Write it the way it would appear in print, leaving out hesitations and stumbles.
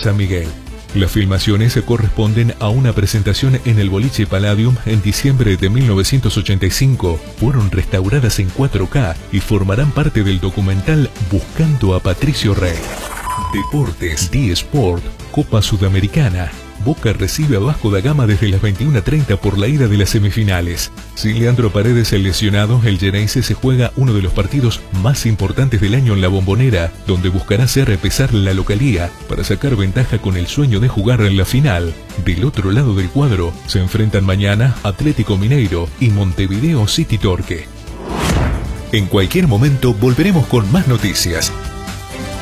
San Miguel. Las filmaciones se corresponden a una presentación en el Boliche Palladium en diciembre de 1985. Fueron restauradas en 4K y formarán parte del documental Buscando a Patricio Rey. Deportes, D-Sport, Copa Sudamericana. Boca recibe a Vasco da Gama desde las 21:30 por la ida de las semifinales. Sin Leandro Paredes el lesionado, el Geneise se juega uno de los partidos más importantes del año en la Bombonera, donde buscará hacer pesar la localía para sacar ventaja con el sueño de jugar en la final. Del otro lado del cuadro se enfrentan mañana Atlético Mineiro y Montevideo City Torque. En cualquier momento volveremos con más noticias.